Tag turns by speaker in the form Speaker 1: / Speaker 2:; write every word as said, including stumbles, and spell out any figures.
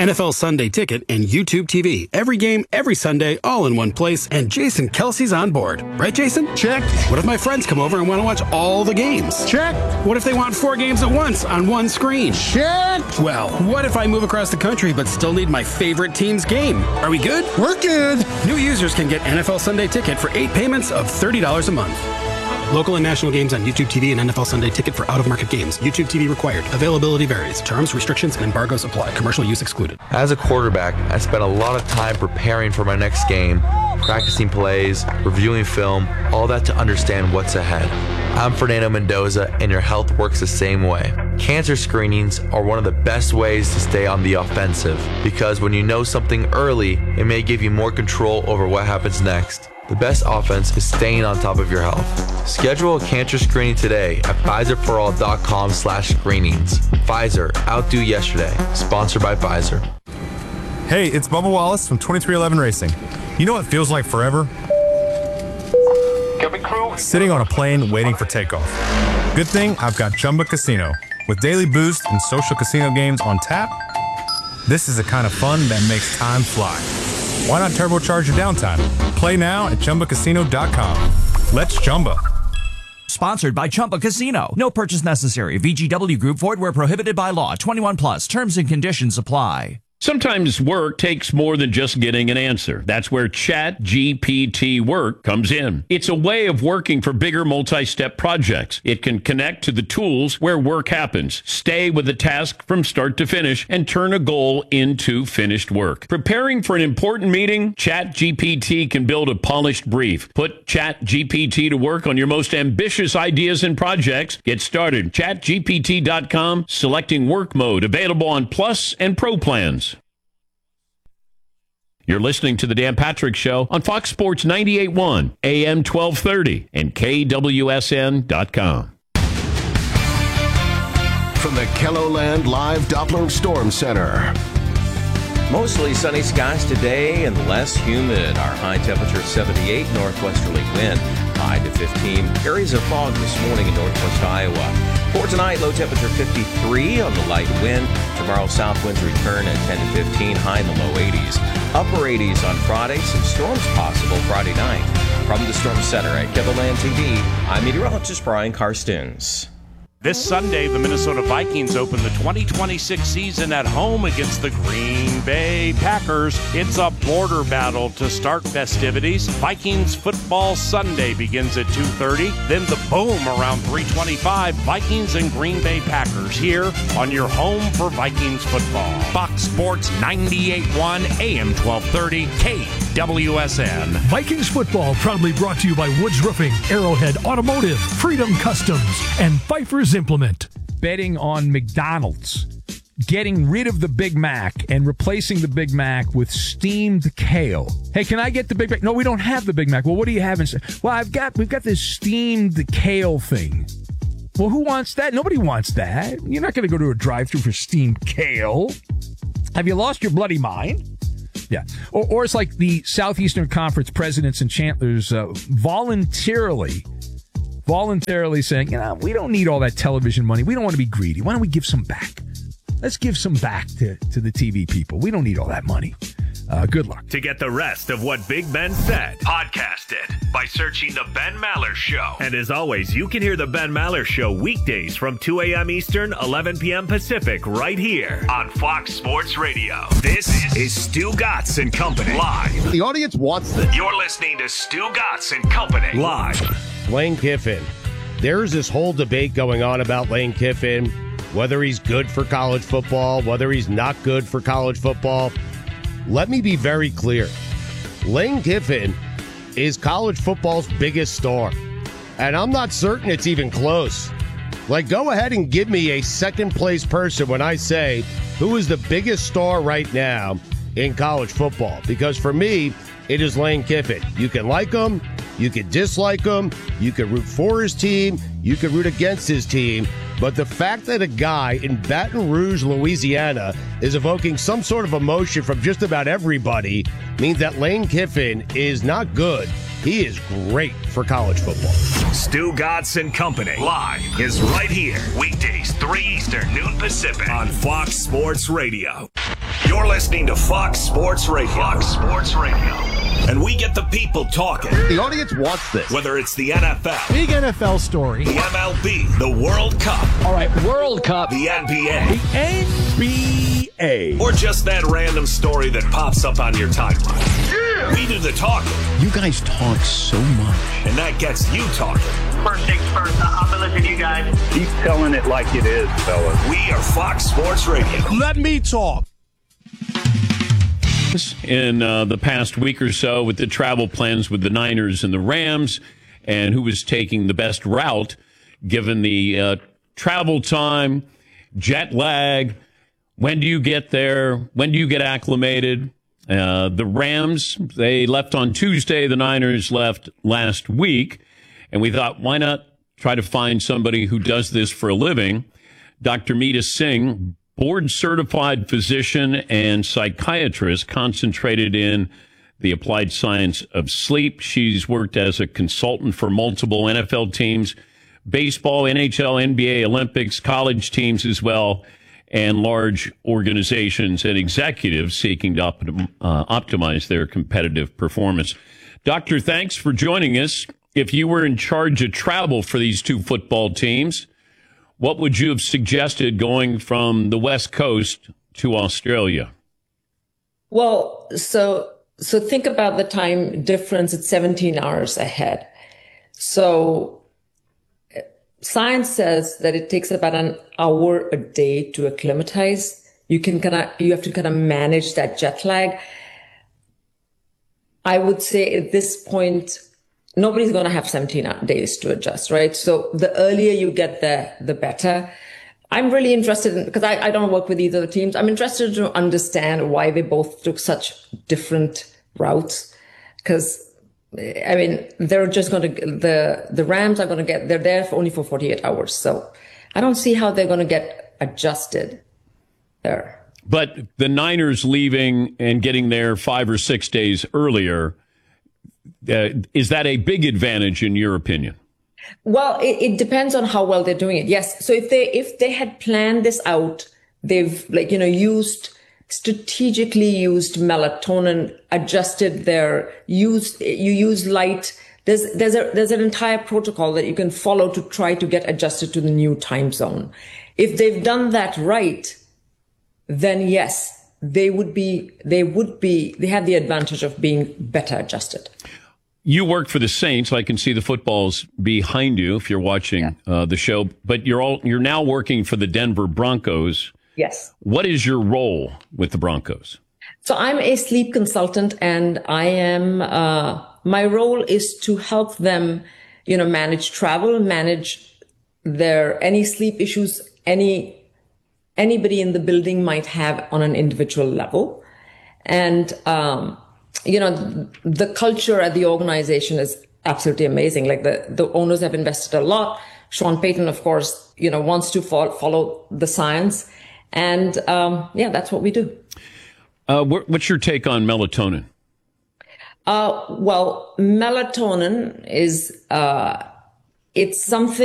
Speaker 1: N F L Sunday Ticket, and YouTube T V. Every game, every Sunday, all in one place, and Jason Kelsey's on board. Right, Jason?
Speaker 2: Check.
Speaker 1: What if my friends come over and want to watch all the games?
Speaker 2: Check.
Speaker 1: What if they want four games at once on one screen?
Speaker 2: Check.
Speaker 1: Well, what if I move across the country but still need my favorite team's game? Are we good?
Speaker 2: We're good.
Speaker 1: New users can get N F L Sunday Ticket for eight payments of thirty dollars a month. Local and national games on YouTube T V and N F L Sunday Ticket for out-of-market games. YouTube T V required. Availability varies. Terms, restrictions, and embargoes apply. Commercial use excluded.
Speaker 3: As a quarterback, I spent a lot of time preparing for my next game, practicing plays, reviewing film, all that to understand what's ahead. I'm Fernando Mendoza, and your health works the same way. Cancer screenings are one of the best ways to stay on the offensive, because when you know something early, it may give you more control over what happens next. The best offense is staying on top of your health. Schedule a cancer screening today at Pfizer For All dot com slash screenings. Pfizer, outdo yesterday. Sponsored by Pfizer.
Speaker 4: Hey, it's Bubba Wallace from twenty-three eleven Racing. You know what feels like forever? Sitting on a plane waiting for takeoff. Good thing I've got Chumba Casino. With daily boost and social casino games on tap, this is the kind of fun that makes time fly. Why not turbocharge your downtime? Play now at Chumba Casino dot com. Let's Chumba.
Speaker 5: Sponsored by Chumba Casino. No purchase necessary. V G W Group. Void where prohibited by law. twenty-one plus. Terms and conditions apply.
Speaker 6: Sometimes work takes more than just getting an answer. That's where Chat G P T Work comes in. It's a way of working for bigger multi-step projects. It can connect to the tools where work happens, stay with the task from start to finish, and turn a goal into finished work. Preparing for an important meeting? Chat G P T can build a polished brief. Put Chat G P T to work on your most ambitious ideas and projects. Get started. Chat G P T dot com, selecting work mode, available on Plus and Pro plans. You're listening to The Dan Patrick Show on Fox Sports ninety-eight point one, A M twelve thirty, and K W S N dot com.
Speaker 7: From the KELOLAND Live Doppler Storm Center.
Speaker 8: Mostly sunny skies today and less humid. Our high temperature seventy-eight, northwesterly wind, high to fifteen. Areas of fog this morning in northwest Iowa. For tonight, low temperature fifty-three on the light wind. Tomorrow, south winds return at ten to fifteen, high in the low eighties. Upper eighties on Friday, some storms possible Friday night. From the Storm Center at KELOLAND T V, I'm meteorologist Brian Karstens.
Speaker 9: This Sunday, the Minnesota Vikings open the twenty twenty-six season at home against the Green Bay Packers. It's a border battle to start festivities. Vikings Football Sunday begins at two thirty. Then the boom around three twenty-five. Vikings and Green Bay Packers here on your home for Vikings football. Fox Sports ninety-eight point one, A M twelve thirty, K W S N.
Speaker 10: Vikings football proudly brought to you by Woods Roofing, Arrowhead Automotive, Freedom Customs, and Pfeiffer's Implement.
Speaker 11: Betting on McDonald's getting rid of the Big Mac and replacing the Big Mac with steamed kale. Hey, can I get the Big Mac? No, we don't have the Big Mac. Well, what do you have instead? Well, I've got we've got this steamed kale thing. Well, who wants that? Nobody wants that. You're not going to go to a drive-thru for steamed kale. Have you lost your bloody mind? Yeah. Or, or it's like the Southeastern Conference presidents and chancellors uh, voluntarily voluntarily saying, you know, we don't need all that television money. We don't want to be greedy. Why don't we give some back? Let's give some back to, to the T V people. We don't need all that money. Uh, good luck.
Speaker 12: To get the rest of what Big Ben said, podcast it by searching The Ben Maller Show. And as always, you can hear The Ben Maller Show weekdays from two a.m. Eastern, eleven p.m. Pacific, right here on Fox Sports Radio. This is Stu Gatz and Company live.
Speaker 13: The audience wants this.
Speaker 12: You're listening to Stu Gatz and Company live.
Speaker 14: Lane Kiffin. There's this whole debate going on about Lane Kiffin, whether he's good for college football, whether he's not good for college football. Let me be very clear. Lane Kiffin is college football's biggest star, and I'm not certain it's even close. Like, go ahead and give me a second-place person when I say who is the biggest star right now in college football, because for me, it is Lane Kiffin. You can like him, you can dislike him, you can root for his team, you can root against his team, but the fact that a guy in Baton Rouge, Louisiana is evoking some sort of emotion from just about everybody means that Lane Kiffin is not good. He is great for college football.
Speaker 12: Stu Gatz and Company live is right here. Weekdays, three Eastern, noon Pacific on Fox Sports Radio. You're listening to Fox Sports Radio. Fox Sports Radio. And we get the people talking.
Speaker 2: The audience wants this.
Speaker 12: Whether it's the N F L,
Speaker 13: big N F L story,
Speaker 12: the M L B, the World Cup.
Speaker 13: All right, World Cup.
Speaker 12: The N B A.
Speaker 13: The N B A.
Speaker 12: Or just that random story that pops up on your timeline. Yeah. We do the talking.
Speaker 2: You guys talk so much.
Speaker 12: And that gets you talking.
Speaker 15: First things first, I'm going to listen to you guys.
Speaker 16: Keep telling it like it is, fellas.
Speaker 12: We are Fox Sports Radio.
Speaker 13: Let me talk.
Speaker 6: In uh, the past week or so with the travel plans with the Niners and the Rams and who was taking the best route given the uh, travel time, jet lag, when do you get there, when do you get acclimated? Uh, the Rams, they left on Tuesday, the Niners left last week, and we thought, why not try to find somebody who does this for a living? Doctor Meeta Singh, board-certified physician and psychiatrist concentrated in the applied science of sleep. She's worked as a consultant for multiple N F L teams, baseball, N H L, N B A, Olympics, college teams as well, and large organizations and executives seeking to optim- uh, optimize their competitive performance. Doctor, thanks for joining us. If you were in charge of travel for these two football teams, what would you have suggested going from the West Coast to Australia?
Speaker 17: Well, so so think about the time difference. It's seventeen hours ahead. So science says that it takes about an hour a day to acclimatize. You can kind of you have to kind of manage that jet lag. I would say at this point, nobody's going to have seventeen days to adjust, right? So the earlier you get there, the better. I'm really interested in, because I, I don't work with either of the teams. I'm interested to understand why they both took such different routes. Because, I mean, they're just going to, the, the Rams are going to get, they're there for only for forty-eight hours. So I don't see how they're going to get adjusted there.
Speaker 6: But the Niners leaving and getting there five or six days earlier, Uh, is that a big advantage in your opinion?
Speaker 17: Well, it, it depends on how well they're doing it. Yes. So if they if they had planned this out, they've like you know used strategically used melatonin, adjusted their use. You use light. There's there's a there's an entire protocol that you can follow to try to get adjusted to the new time zone. If they've done that right, then yes, they would be they would be they have the advantage of being better adjusted.
Speaker 6: You work for the Saints. I can see the footballs behind you if you're watching yeah. uh, the show. But you're all you're now working for the Denver Broncos.
Speaker 17: Yes.
Speaker 6: What is your role with the Broncos?
Speaker 17: So I'm a sleep consultant, and I am. Uh, my role is to help them, you know, manage travel, manage their any sleep issues, any anybody in the building might have on an individual level, and. Um, You know, the culture at the organization is absolutely amazing. Like the, the owners have invested a lot. Sean Payton, of course, you know, wants to fo- follow the science. And, um, yeah, that's what we do.
Speaker 6: Uh, what's your take on melatonin?
Speaker 17: Uh, well, melatonin is, uh, it's something